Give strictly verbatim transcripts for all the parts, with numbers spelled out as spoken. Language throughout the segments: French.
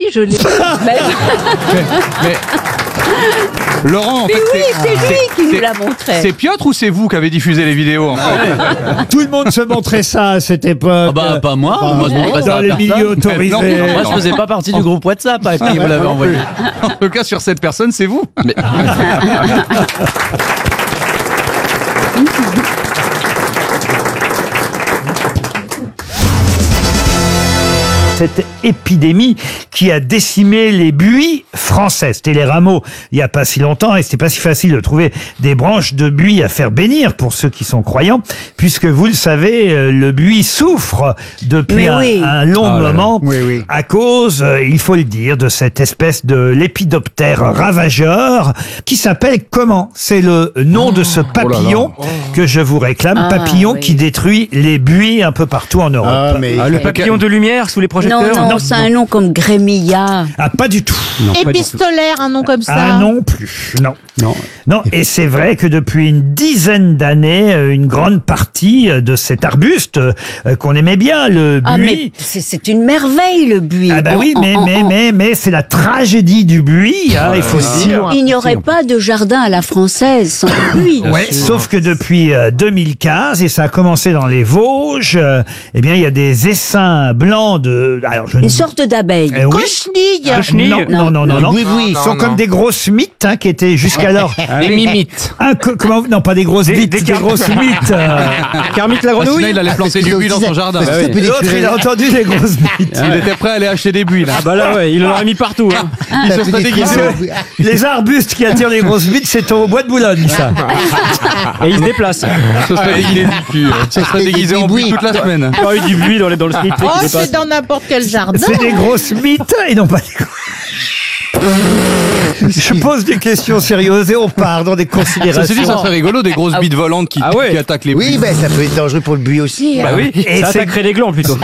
je l'ai. mais, mais... Laurent, en mais fait, oui, c'est lui qui nous l'a montré. C'est Piotr ou c'est vous qui avez diffusé les vidéos en fait? Tout le monde se montrait ça à cette époque. Ah bah pas moi, Bah, moi je montrais ça dans à les personne. milieux autorisés. Non, non, Moi je faisais pas partie du groupe WhatsApp à qui vous l'avez envoyé. En tout cas, sur cette personne, c'est vous. Mais... Cette épidémie qui a décimé les buis français. C'était les rameaux il n'y a pas si longtemps et c'était pas si facile de trouver des branches de buis à faire bénir pour ceux qui sont croyants, puisque vous le savez, le buis souffre depuis un, oui. un long Ah, moment oui, oui. à cause, il faut le dire, de cette espèce de lépidoptère ravageur qui s'appelle comment? C'est le nom de ce papillon que je vous réclame, Ah, papillon oui. qui détruit les buis un peu partout en Europe. Ah, mais Ah, le papillon de lumière sous les projecteurs. Non, non, c'est un nom comme Grémilla. Ah, pas du tout. Épistolaire, un nom comme ça. Ah non plus, non. non. Non, et c'est vrai que depuis une dizaine d'années, euh, une grande partie euh, de cet arbuste euh, qu'on aimait bien, le Ah, mais buis. c'est c'est une merveille, le buis. Ah bah oui, En- mais en- mais en- mais mais c'est la tragédie du buis, hein, il faut le dire. Il n'y aurait pas de jardin à la française sans le buis. Ouais, sauf que depuis euh, deux mille quinze, et ça a commencé dans les Vosges, euh, eh bien il y a des essaims blancs de. Alors je ne- Une sorte d'abeille. Eh oui. Cochenille. Non, non, non, non, non. Oui, oui. Ils sont comme des grosses mythes hein, qui étaient jusqu'alors. Des mimites. Un co- comment non pas des grosses Des- bites, des des, car- grosses mythes. euh. Kermit la Sinon, grenouille. il allait planter du buis dans son jardin. Parce que ça peut L'autre il a entendu les grosses bites. Il était prêt à aller acheter des buis là. Ah bah là ouais, il l'aurait mis partout. Hein. Il se serait déguisé. Les arbustes qui attirent les grosses bites, c'est au bois de Boulogne ça. Et il se déplace. Se serait déguisé du cul. Se serait déguisé en buis toute la semaine. Pas eu du buis dans, les, dans le slip qui Oh, dépasse. c'est dans n'importe quel jardin. C'est des grosses mythes et non pas des grosses. Je pose des questions sérieuses et on part dans des Ça se dit, ça considérations. serait rigolo, des grosses bites volantes qui, Ah ouais. qui attaquent les buis. Oui, ben ça peut être dangereux pour le buis aussi. Bah oui, Et ça c'est- attaquerait les glands plutôt.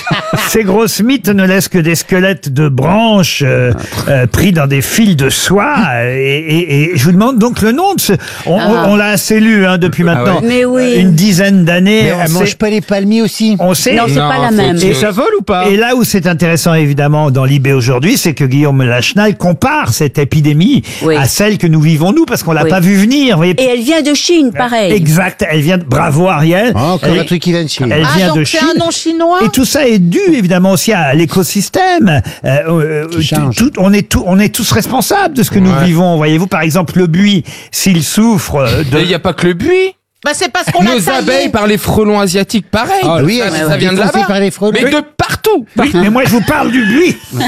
Ces grosses mythes ne laissent que des squelettes de branches euh, euh, pris dans des fils de soie. euh, Et, et- et je vous demande donc le nom de ce. On, Ah. on l'a assez lu hein, depuis maintenant Mais oui. une dizaine d'années. Mais On elle sait- mange pas les palmiers aussi. On sait. Non, c'est pas la même. Et ça vole ou pas? Et là où c'est intéressant évidemment dans l'I B aujourd'hui, c'est que Guillaume Lachenal compare cette épidémie Oui. à celle que nous vivons nous parce qu'on l'a Oui. pas vu venir. Vous voyez. Et elle vient de Chine, pareil. Exact. Elle vient de bravo Ariel. Ah, encore Elle- un truc qui vient de Chine. Elle Ah, vient donc de c'est Chine. un nom chinois. Et tout ça est dû évidemment aussi à l'écosystème. Euh, euh, Qui change. tout- on est tout, on est tous responsables de ce que nous vivons. Voyez-vous, par exemple, le buis, s'il souffre euh, de. Il n'y a pas que le buis. Bah, c'est parce qu'on l'a Nos taillé. abeilles par les frelons asiatiques, pareil. Ah oui, ça, elles ça sont vient de défoncées là-bas. par les frelons. Mais de partout. Oui, mais moi je vous parle du buis. Il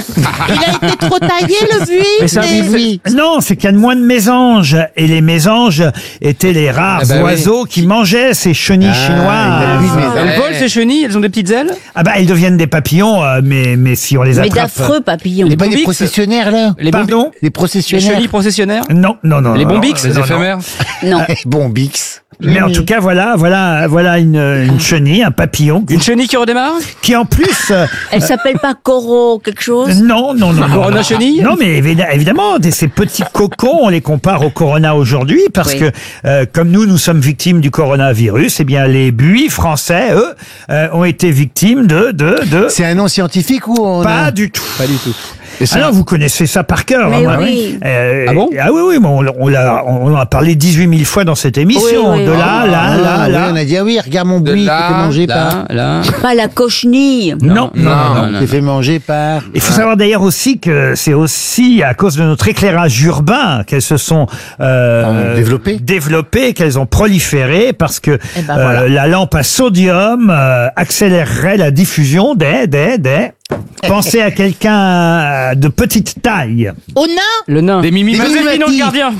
a été trop taillé, le buis. Mais ça, c'est- Oui. Non, c'est qu'il y a de moins de mésanges. Et les mésanges étaient les rares Ah bah oui. oiseaux qui mangeaient ces chenilles Ah, il a chinoises. plus de mésanges. Elles volent ces chenilles, elles ont des petites ailes. Ah bah, ils deviennent des papillons, euh, mais, mais si on les Mais attrape. d'affreux papillons. C'est pas des Bombix. processionnaires là. Les Pardon Les Les processionnaires. chenilles processionnaires. Non, non, non. Les non, bombix, non, Les non, non. éphémères. Non. Bon, Bix. Mais en tout cas, voilà, voilà, voilà une, une chenille, un papillon, Une chenille qui redémarre. qui en plus. euh, Elle s'appelle pas Coro quelque chose. non, non, non. non. Corona chenille. Non, mais évi- évidemment, des- ces petits cocons, on les compare au corona aujourd'hui parce Oui. que, euh, comme nous, nous sommes victimes du coronavirus, eh bien, les buis français, eux, euh, ont été victimes de, de, de. C'est un nom scientifique ou on Pas a... du tout. Pas du tout. Alors, vous connaissez ça par cœur. Mais hein, oui. Euh, Ah bon Ah oui, oui, mais on, on, l'a- on en a parlé dix-huit mille fois dans cette émission. Oui, oui, de oui. là, là, Ah, là, oui, là. on a dit ah oui, regarde mon De buis, là, qui fait manger par. Là, là. Pas la cochenille. Non, non, non, non. Qui fait manger par. Il faut savoir d'ailleurs aussi que c'est aussi à cause de notre éclairage urbain qu'elles se sont euh, Ah, développées. développées, qu'elles ont proliféré parce que Eh ben, euh, voilà. la lampe à sodium euh, accélérerait la diffusion des, des, des. Pensez à quelqu'un de petite taille. Au nain. Le nain. Des mimimes. Des Joséphine, mimimati. le gardien.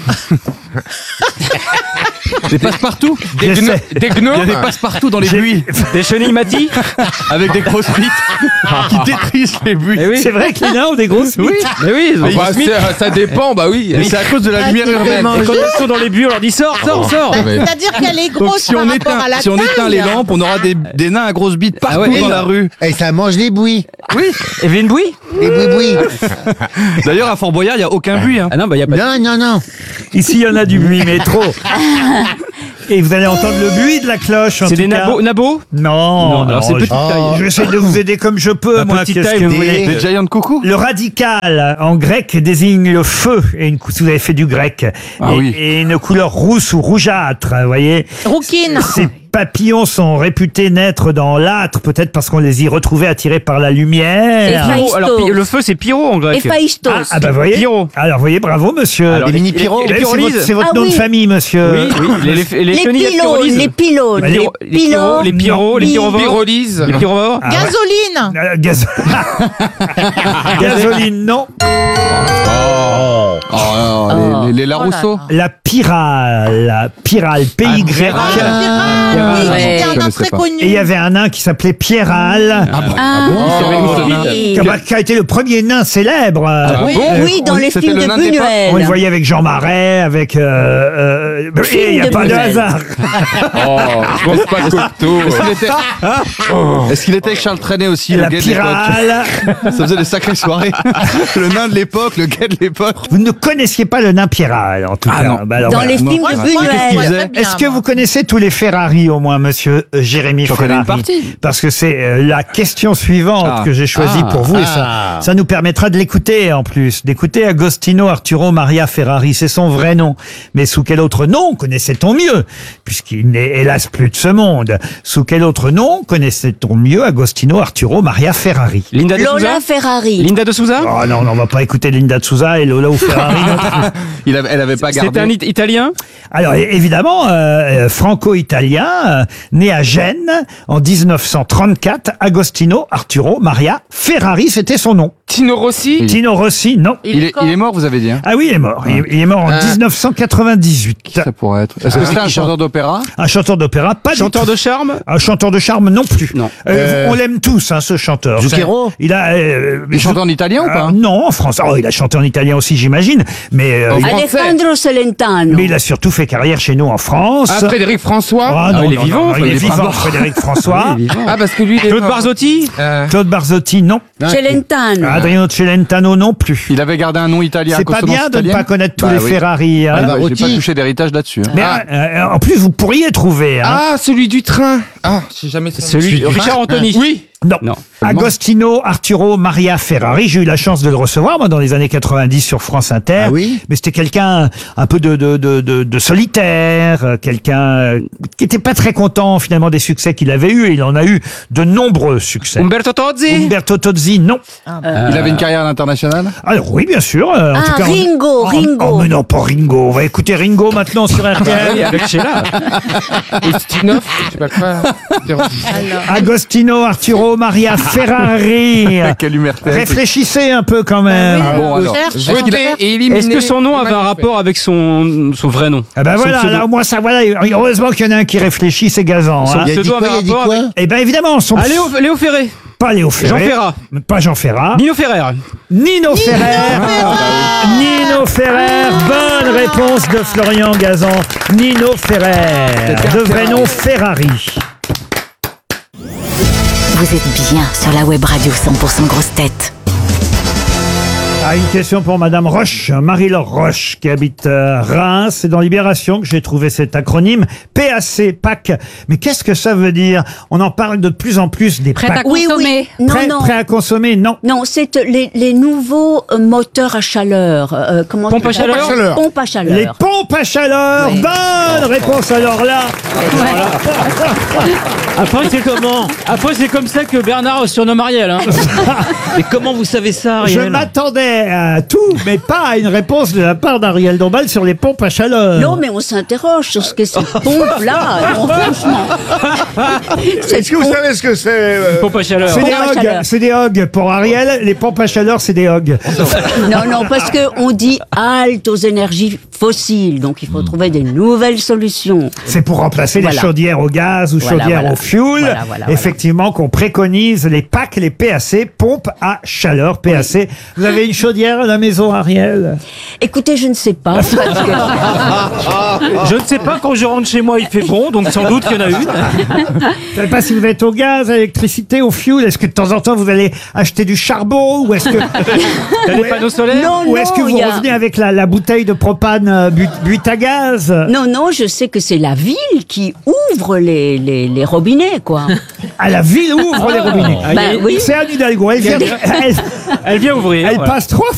Des passe-partout. Je Des, sais. des gnomes. Il y a des passe-partout dans les J'ai- buis. Des chenilles Mati. Avec des grosses bites qui détruisent les buis. Eh oui. C'est vrai que les nains ont des grosses Oui. bites. Mais oui, ils ont Ah des bah, grosses mythes. c'est- ça dépend, bah oui. Et c'est à cause de la Ah, lumière tu fais urbaine. manger. Et quand elles sont dans les buis, on leur dit sors, sors, sors. mais- C'est-à-dire qu'elle est Donc grosse si par on, rapport éteint, à la si on taille. éteint les lampes, on aura des, des nains à grosses bites partout Ah ouais. dans la rue. Et ça mange les buis. Oui. Evelyne Bouy. Les buis-buis. D'ailleurs, à Fort Boyard, il n'y a aucun buis. Hein. Ah non, bah y a pas. de- Non, non, non. Ici, il y en a du buis, mais trop. Et vous allez entendre le bruit de la cloche. en C'est tout des cas. nabos nabos Non, Non, alors c'est je- petite taille. Je vais essayer de vous aider comme je peux, La moi. petite qu'est-ce taille, que vous des- voulez. Des giants coucou. Le radical, en grec, désigne le feu. Et une, cou- si vous avez fait du grec. Ah et, oui. et une couleur rousse ou rougeâtre, vous voyez. Rouquine. Ces papillons sont réputés naître dans l'âtre, peut-être parce qu'on les y retrouvait attirés par la lumière. Et Pyro, alors Phaistos. pi- le feu c'est pyro en grec. Héphaïstos. Ah, ah bah vous voyez. Pyro. Alors vous voyez, bravo monsieur. Alors, Des les- mini les- pyros. les Eh, c'est votre, pyrolyses. c'est votre Ah nom oui. de famille, monsieur. Oui, oui, les, les, les Les chenilles à pylônes, pyrolyse. les pylônes, Bah, les pyro- les pyros, pylônes. les pyros, les Non. pyrovores. Pyrolyse. Les pyrovores. Ah ouais. Gasoline. Euh, gaz- Gasoline, non. Oh, non, les, les, les Larousseau. La pyrale, la pyrale, P Y. Ah, Ah, oui, ouais. c'était Je un nom connaissais très pas. connu. Et il y avait un nain qui s'appelait Pierral, Ah, oui. qui a- qui a été le premier nain célèbre. Ah Oui, bon oui, dans les C'était films le de nain des pins. On le Buñuel. voyait avec Jean Marais, avec... Euh, euh, et il n'y a de pas de Buñuel. hasard. Oh, je pense pas Cocteau. Est-ce qu'il était... Est-ce qu'il était avec Charles Trenet aussi, La le gay de l'époque? pyrale. Ça faisait des sacrées soirées. Le nain de l'époque, le gay de l'époque. Vous ne connaissiez pas le nain Pierral, en tout Ah cas. non. Bah alors Dans voilà. les films Moi, de je crois Qu'est-ce qu'il Buñuel. faisait bien, Est-ce que moi. vous connaissez tous les Ferrari, au moins, monsieur euh, Jérémy J'en Ferrari? connais une partie. Parce que c'est euh, la question suivante Ah. que j'ai choisie Ah. pour vous, et Ah. ça, ça nous permettra de l'écouter, en plus. D'écouter Agostino Arturo Maria Ferrari. C'est son vrai nom. Mais sous quel autre nom connaissait-on mieux? Puisqu'il n'est hélas plus de ce monde. Sous quel autre nom connaissait-on mieux Agostino Arturo Maria Ferrari? Linda de Souza. Lola Ferrari. Linda de Souza. Oh non, non, on va pas écouter Linda de Souza et Lola ou Ferrari non plus. Il avait, elle avait pas gardé. C'est un It- Italien. Alors é- évidemment, euh, euh, franco-italien, euh, né à Gênes en dix-neuf cent trente-quatre, Agostino Arturo Maria Ferrari, c'était son nom. Tino Rossi. Oui. Tino Rossi, non. Il est, il est mort, vous avez dit. Hein. Ah oui, il est mort. Il, il est mort en Ah. dix-neuf cent quatre-vingt-dix-huit. Ça pourrait être. Est-ce que c'était un chanteur d'opéra? Un chanteur d'opéra, pas Chanteur du tout. de charme. Un chanteur de charme non plus. Non. Euh, Euh, On l'aime tous, hein, ce chanteur. Zucchero. Il a. Euh, Il chante en italien ou euh, pas? Non, en français. Oh, il a chanté en italien aussi, j'imagine. Mais, euh, En il- français. Alejandro Celentano. mais il a surtout fait carrière chez nous en France. Ah, Frédéric François. Ah, non, il est non, vivant, non, il est il est pas vivant, mort. Frédéric François. Il est vivant. Ah, parce que lui, il est Claude mort. Barzotti. Euh, Claude Barzotti, non. Celentano. Adriano Celentano, non plus. Il avait gardé un nom italien. C'est pas consonance bien de ne italienne. pas connaître tous Bah les oui. Ferrari. hein. Ah, bah, J'ai Pavarotti. pas touché d'héritage là-dessus. hein. Mais Ah. euh, en plus, vous pourriez trouver. Hein. Ah, celui du train. Ah, j'ai jamais son nom. Celui Richard Anthony. Oui. Non. Non. Agostino Arturo Maria Ferrari. J'ai eu la chance de le recevoir, moi, dans les années quatre-vingt-dix sur France Inter. Ah oui. Mais c'était quelqu'un un peu de, de, de, de, de solitaire, euh, quelqu'un euh, qui était pas très content, finalement, des succès qu'il avait eus. Et il en a eu de nombreux succès. Umberto Tozzi. Umberto Tozzi, non. Il avait une carrière à l'international. Alors oui, bien sûr. euh, en Ah, tout cas, on- Ringo, Oh, Ringo. Oh, mais non, pas Ringo. On va écouter Ringo maintenant sur R T Oui, L. avec Sheila. Ustinov, je sais pas quoi. Agostino Arturo Maria Ferrari. Quelle humeur-tête. Réfléchissez un peu quand même. Ah bon, alors. Cherche, Voté cherche. et éliminé. Est-ce que son nom avait un rapport avec son son vrai nom? Ah ben Son voilà, pseudo. là au moins ça, voilà. Heureusement qu'il y en a un qui réfléchit, c'est gazant. Son Hein. Il a dit pseudo quoi, avait il a dit rapport quoi avec... Eh ben évidemment, son Ah, Léo, Léo Ferré. pas Léo Ferré. Jean Ferrat. Pas Jean Ferrat. Nino Ferrer. Nino Ferrer. Nino Ferrer. Bonne réponse de Florian Gazan. Nino Ferrer. De vrai nom Ferrari. Vous êtes bien sur la web radio cent pour cent grosse tête. Ah, une question pour Madame Roche, Marie-Laure Roche, qui habite euh, Reims. C'est dans Libération que j'ai trouvé cet acronyme. P A C, P A C. Mais qu'est-ce que ça veut dire? On en parle de plus en plus des Prêt à packs. Oui, oui. Non, Prêt, non. prêt à consommer, non. Non, c'est les, les nouveaux euh, moteurs à chaleur. Euh, comment Pompe à ça s'appelle chaleur Pompe à chaleur. Les pompes à chaleur. Oui. Bonne réponse alors là. Après, c'est comment? Après, c'est comme ça que Bernard surnomme Ariel. Hein. Mais comment vous savez ça, Je Ariel? m'attendais à tout, mais pas à une réponse de la part d'Ariel Dombal sur les pompes à chaleur. Non, mais on s'interroge sur ce que ces pompes-là. Non, franchement. Est-ce que vous savez ce que c'est euh, Pompe à chaleur. C'est des Pompes à hogs, chaleur. c'est des hogs. Pour Ariel, les pompes à chaleur, c'est des hogs. Non, non, parce que on dit halte aux énergies fossiles. Donc, il faut trouver des nouvelles solutions. C'est pour remplacer les Voilà. chaudières au gaz ou Voilà, chaudières voilà. au fuel. Voilà, voilà, voilà. Effectivement, qu'on préconise les P A C, les P A C, pompes à chaleur, P A C. Vous avez une chaudière à la maison, Ariel? Écoutez, je ne sais pas. parce que- Je ne sais pas, quand je rentre chez moi, il fait bon, donc sans doute qu'il y en a une. Je ne sais pas si vous êtes au gaz, à l'électricité, au fioul. Est-ce que de temps en temps vous allez acheter du charbon ou est-ce que Il y a des panneaux solaires. Non, ou est-ce que non, vous il y a- revenez avec la, la bouteille de propane euh, but, but à gaz? Non, non, je sais que c'est la ville qui ouvre les, les, les robinets, quoi. À la ville ouvre les robinets. Ah, Ben il y a- oui. C'est Anne Hidalgo. Elle vient, elle, Elle vient ouvrir. elle voilà. passe trois